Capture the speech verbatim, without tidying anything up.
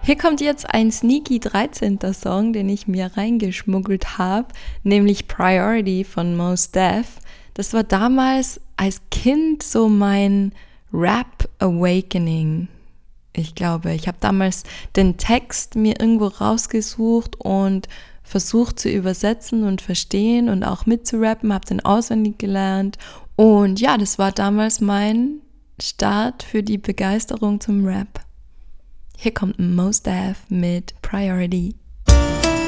Hier kommt jetzt ein sneaky dreizehnter Song, den ich mir reingeschmuggelt habe, nämlich Priority von Mos Def. Das war damals als Kind so mein Rap Awakening. Ich glaube, ich habe damals den Text mir irgendwo rausgesucht und versucht zu übersetzen und verstehen und auch mitzurappen, habe den auswendig gelernt. Und ja, das war damals mein Start für die Begeisterung zum Rap. Hier kommt Mos Def mit Priority.